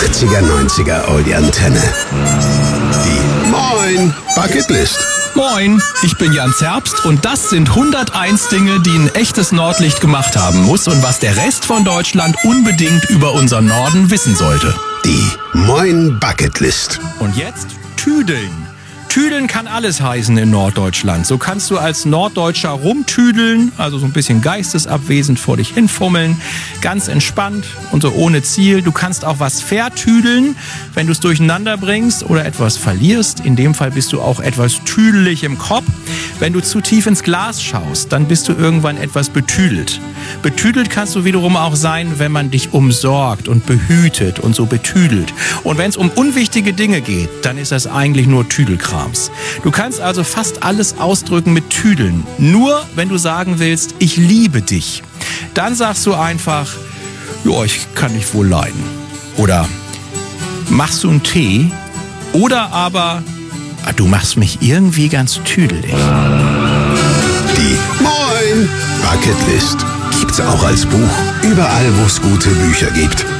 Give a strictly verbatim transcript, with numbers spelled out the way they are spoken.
achtziger, neunziger Oldie Antenne. Die Moin Bucketlist. Moin, ich bin Jan Zerbst und das sind hunderteins Dinge, die ein echtes Nordlicht gemacht haben muss und was der Rest von Deutschland unbedingt über unseren Norden wissen sollte. Die Moin Bucketlist. Und jetzt Tüdeln. Tüdeln kann alles heißen in Norddeutschland. So kannst du als Norddeutscher rumtüdeln, also so ein bisschen geistesabwesend vor dich hinfummeln, ganz entspannt und so ohne Ziel. Du kannst auch was vertüdeln, wenn du es durcheinander bringst oder etwas verlierst. In dem Fall bist du auch etwas tüdelig im Kopf. Wenn du zu tief ins Glas schaust, dann bist du irgendwann etwas betüdelt. Betüdelt kannst du wiederum auch sein, wenn man dich umsorgt und behütet und so betüdelt. Und wenn es um unwichtige Dinge geht, dann ist das eigentlich nur Tüdelkrams. Du kannst also fast alles ausdrücken mit Tüdeln. Nur wenn du sagen willst, ich liebe dich, dann sagst du einfach, ja, ich kann dich wohl leiden. Oder machst du einen Tee? Oder aber, du machst mich irgendwie ganz tüdelig. Die Moin Bucketlist gibt's auch als Buch. Überall, wo es gute Bücher gibt.